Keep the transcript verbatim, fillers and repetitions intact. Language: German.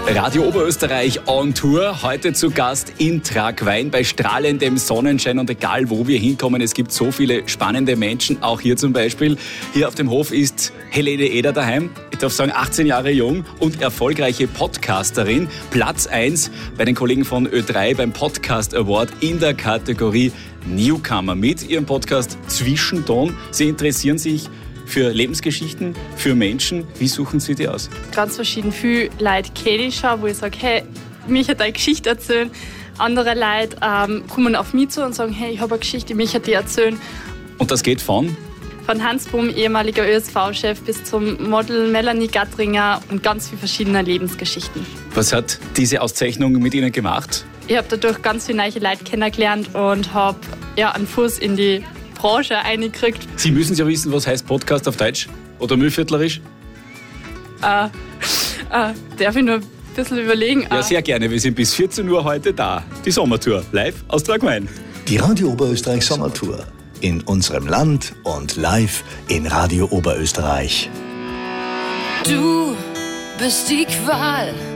Radio Oberösterreich on Tour. Heute zu Gast in Tragwein bei strahlendem Sonnenschein und egal wo wir hinkommen, es gibt so viele spannende Menschen, auch hier zum Beispiel. Hier auf dem Hof ist Helene Eder daheim. Ich darf sagen, achtzehn Jahre jung und erfolgreiche Podcasterin. Platz eins bei den Kollegen von Ö drei beim Podcast Award in der Kategorie Newcomer mit ihrem Podcast Zwischenton. Sie interessieren sich für Lebensgeschichten, für Menschen. Wie suchen Sie die aus? Ganz verschieden. Viele Leute kenne ich schon, wo ich sage, hey, mich hat eine Geschichte erzählen. Andere Leute ähm, kommen auf mich zu und sagen, hey, ich habe eine Geschichte, mich hat die erzählen. Und das geht von? Von Hans Brumm, ehemaliger Ö S V-Chef, bis zum Model Melanie Gattringer und ganz viele verschiedene Lebensgeschichten. Was hat diese Auszeichnung mit Ihnen gemacht? Ich habe dadurch ganz viele neue Leute kennengelernt und habe ja, einen Fuß in die Branche eingekriegt. Sie müssen ja wissen, was heißt Podcast auf Deutsch oder müllviertlerisch? Äh, äh, darf ich nur ein bisschen überlegen? Ja, sehr gerne. Wir sind bis vierzehn Uhr heute da. Die Sommertour, live aus Tragwein. Die Radio Oberösterreich Sommertour. In unserem Land und live in Radio Oberösterreich. Du bist die Qual